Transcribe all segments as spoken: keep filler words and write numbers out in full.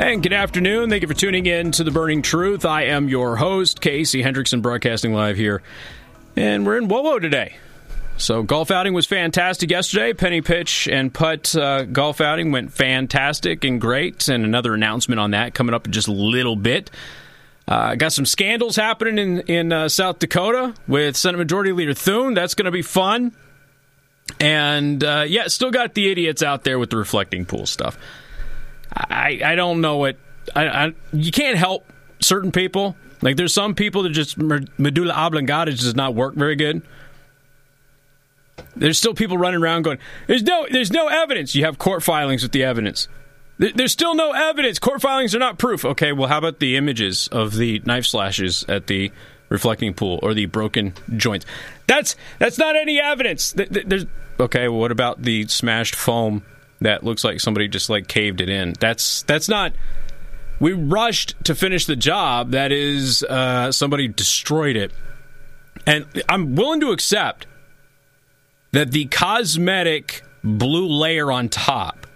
And good afternoon. Thank you for tuning in to The Burning Truth. I am your host, Casey Hendrickson, broadcasting live here. And we're in WOWO today. So golf outing was fantastic yesterday. Penny Pitch and Putt uh, golf outing went fantastic and great. And another announcement on that coming up in just a little bit. Uh, got some scandals happening in, in uh, South Dakota with Senate Majority Leader Thune. That's going to be fun. And, uh, yeah, still got the idiots out there with the reflecting pool stuff. I, I don't know what... I, I, you can't help certain people. Like, there's some people that just... medulla oblongata does not work very good. There's still people running around going, there's no there's no evidence. You have court filings with the evidence. There, there's still no evidence. Court filings are not proof. Okay, well, how about the images of the knife slashes at the reflecting pool or the broken joints? That's that's not any evidence. There's, okay, well, what about the smashed foam that looks like somebody just like caved it in? That's that's not... We rushed to finish the job. That is, uh, somebody destroyed it. And I'm willing to accept that the cosmetic blue layer on top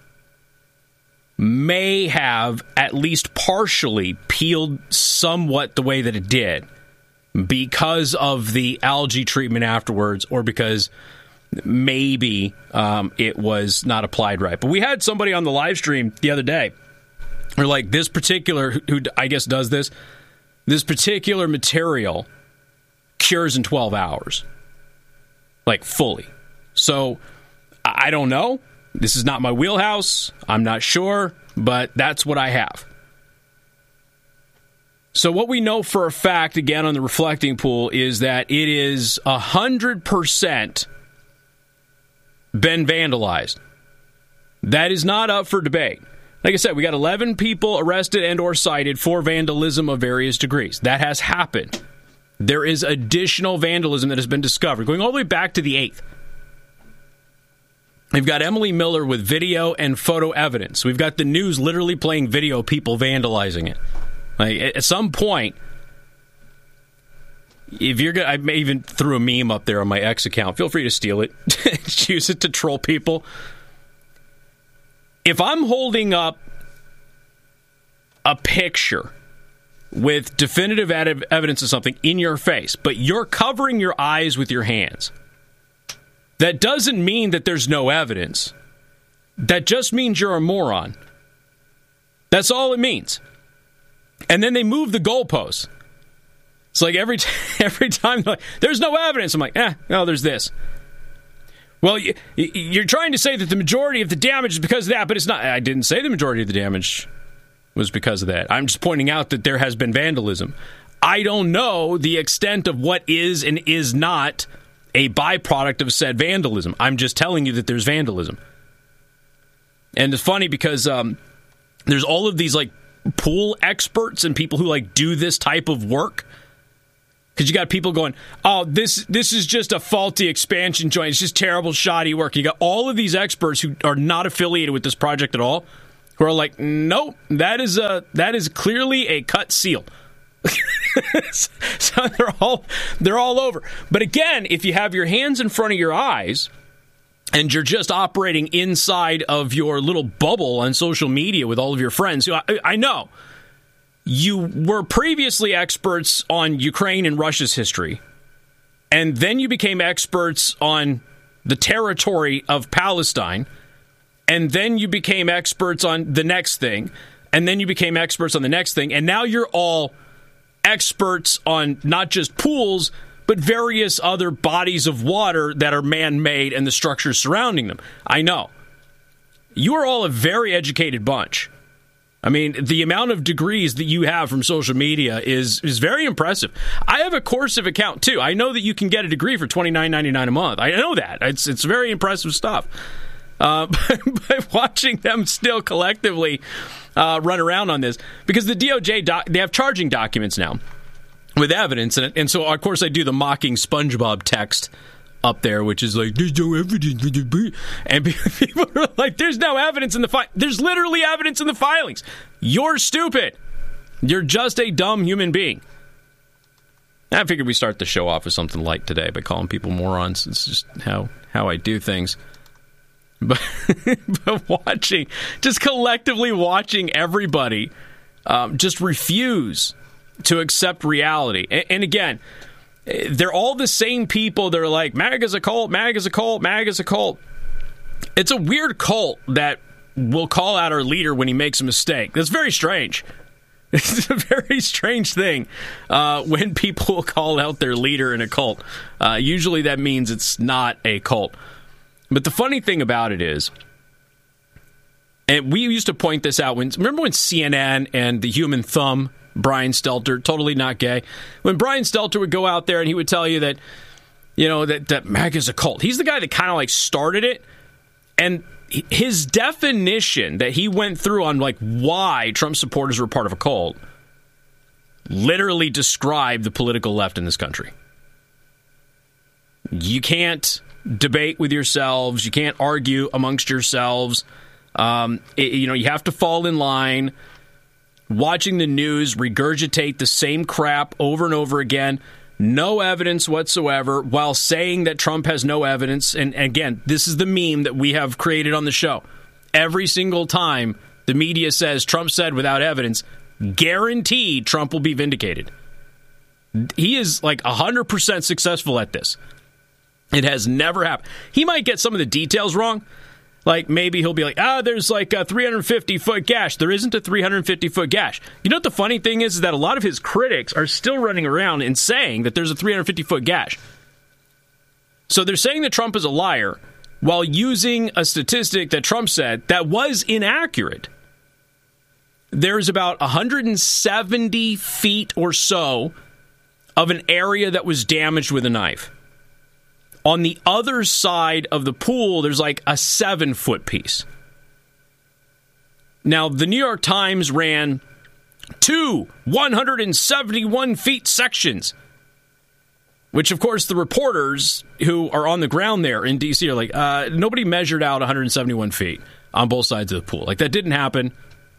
may have at least partially peeled somewhat the way that it did because of the algae treatment afterwards, or because maybe um, it was not applied right. But we had somebody on the live stream the other day, or like this particular, who I guess does this, this particular material cures in twelve hours. Like fully. So, I don't know. This is not my wheelhouse. I'm not sure, but that's what I have. So what we know for a fact, again, on the reflecting pool, is that it is one hundred percent been vandalized. That is not up for debate. Like I said, we got eleven people arrested and or cited for vandalism of various degrees. That has happened. There is additional vandalism that has been discovered, going all the way back to the eighth. We've got Emily Miller with video and photo evidence. We've got the news literally playing video, people vandalizing it. Like, at some point, if you're gonna, I even threw a meme up there on my X account. Feel free to steal it, use it to troll people. If I'm holding up a picture with definitive ed- evidence of something in your face, but you're covering your eyes with your hands, that doesn't mean that there's no evidence. That just means you're a moron. That's all it means. And then they move the goalposts. It's like every t- every time, like, there's no evidence. I'm like, eh, no, there's this. Well, y- y- you're trying to say that the majority of the damage is because of that, but it's not. I didn't say the majority of the damage was because of that. I'm just pointing out that there has been vandalism. I don't know the extent of what is and is not a byproduct of said vandalism. I'm just telling you that there's vandalism. And it's funny because um, there's all of these like pool experts and people who like do this type of work. Because you got people going, oh, this this is just a faulty expansion joint. It's just terrible, shoddy work. You got all of these experts who are not affiliated with this project at all, who are like, nope, that is a that is clearly a cut seal. So they're all they're all over. But again, if you have your hands in front of your eyes and you're just operating inside of your little bubble on social media with all of your friends, who I, I know you were previously experts on Ukraine and Russia's history, and then you became experts on the territory of Palestine, and then you became experts on the next thing, and then you became experts on the next thing, and now you're all experts on not just pools, but various other bodies of water that are man-made and the structures surrounding them. I know. You are all a very educated bunch. I mean, the amount of degrees that you have from social media is is very impressive. I have a Coursive account, too. I know that you can get a degree for twenty-nine ninety-nine a month. I know that. It's, it's very impressive stuff. Uh, but, but watching them still collectively uh, run around on this, because the D O J, doc, they have charging documents now with evidence, and, and so, of course, I do the mocking SpongeBob text up there, which is like, there's no evidence. And people are like, there's no evidence in the fi-. There's literally evidence in the filings. You're stupid. You're just a dumb human being. I figured we start the show off with something light today by calling people morons. It's just how, how I do things. But, but watching, just collectively watching everybody um, just refuse to accept reality. And, and again, they're all the same people that are like, MAGA's a cult, MAGA's a cult, MAGA's a cult. It's a weird cult that will call out our leader when he makes a mistake. That's very strange. It's a very strange thing uh, when people will call out their leader in a cult. Uh, usually that means it's not a cult. But the funny thing about it is, and we used to point this out, when remember when C N N and the Human Thumb, Brian Stelter, totally not gay, when Brian Stelter would go out there and he would tell you that, you know, that, that MAGA's a cult. He's the guy that kind of like started it. And his definition that he went through on like why Trump supporters were part of a cult literally described the political left in this country. You can't debate with yourselves. You can't argue amongst yourselves. Um, it, you know, you have to fall in line. Watching the news regurgitate the same crap over and over again. No evidence whatsoever, while saying that Trump has no evidence. And again, this is the meme that we have created on the show. Every single time the media says Trump said without evidence, guaranteed Trump will be vindicated. He is like one hundred percent successful at this. It has never happened. He might get some of the details wrong. Like maybe he'll be like, ah, there's like a three hundred fifty foot gash. There isn't a three hundred fifty foot gash. You know what the funny thing is, is that a lot of his critics are still running around and saying that there's a three hundred fifty foot gash. So they're saying that Trump is a liar while using a statistic that Trump said that was inaccurate. There's about one hundred seventy feet or so of an area that was damaged with a knife. On the other side of the pool, there's like a seven-foot piece. Now, the New York Times ran two one hundred seventy-one feet sections, which, of course, the reporters who are on the ground there in D C are like, uh, nobody measured out one hundred seventy-one feet on both sides of the pool. Like, that didn't happen.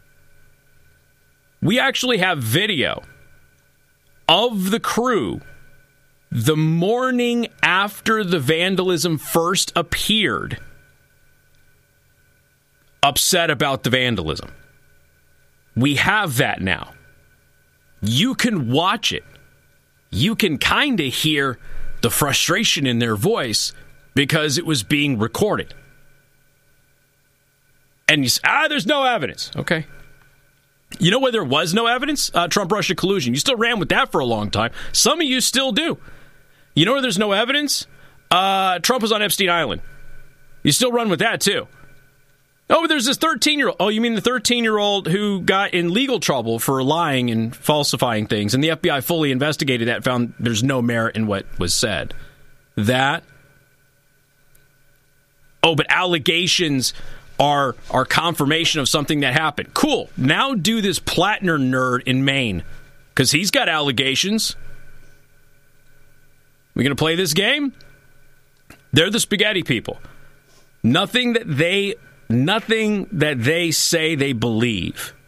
We actually have video of the crew the morning after the vandalism first appeared, upset about the vandalism. We have that now. You can watch it. You can kind of hear the frustration in their voice because it was being recorded. And you say, ah, there's no evidence. Okay. You know where there was no evidence? Uh, Trump-Russia collusion. You still ran with that for a long time. Some of you still do. You know where there's no evidence? Uh, Trump was on Epstein Island. You still run with that, too. Oh, but there's this thirteen-year-old. Oh, you mean the thirteen-year-old who got in legal trouble for lying and falsifying things, and the F B I fully investigated that, found there's no merit in what was said. That. Oh, but allegations are, are confirmation of something that happened. Cool. Now do this Plattner nerd in Maine, because he's got allegations. We going to play this game? They're the spaghetti people. Nothing that they, nothing that they say they believe